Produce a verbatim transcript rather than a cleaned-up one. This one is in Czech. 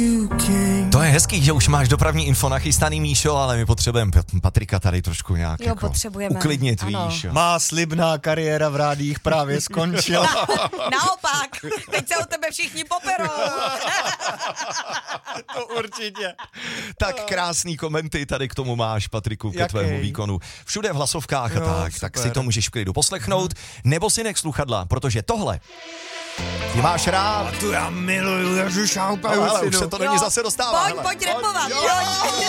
To je hezký, že už máš dopravní info nachystaný, Míšo, ale my potřebujeme Patrika tady trošku nějak jo, jako potřebujeme. uklidnit, ano. víš. Jo. Má slibná kariéra v rádiích právě skončila. Naopak, teď se o tebe všichni poperou. To určitě. Tak krásný komenty tady k tomu máš, Patriku, ke Jaký? tvému výkonu. Všude v hlasovkách Jo, a tak, super. tak si to můžeš v klidu poslechnout, nebo si nech sluchadla, protože tohle ty máš rád. A tu já miluju, ježiš, já úplně Ale už usinu. se to do ní zase dostává. Pojď, hele. pojď repovat, Jo. pojď.